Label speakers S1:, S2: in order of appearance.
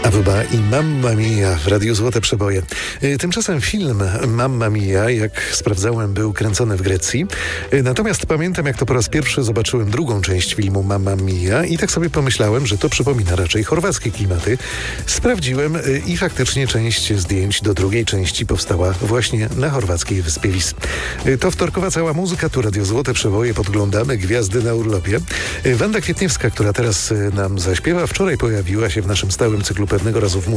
S1: Aruba i Mamma Mia w Radiu Złote Przeboje. Tymczasem film Mamma Mia, jak sprawdzałem, był kręcony w Grecji. Natomiast pamiętam, jak to po raz pierwszy zobaczyłem drugą część filmu Mamma Mia i tak sobie pomyślałem, że to przypomina raczej chorwackie klimaty. Sprawdziłem i faktycznie część zdjęć do drugiej części powstała właśnie na chorwackiej wyspie Vis. To wtorkowa cała muzyka, tu Radio Złote Przeboje, podglądamy gwiazdy na urlopie. Wanda Kwietniewska, która teraz nam zaśpiewa, wczoraj pojawiła się w naszym stałym cyklu Pewnego razu w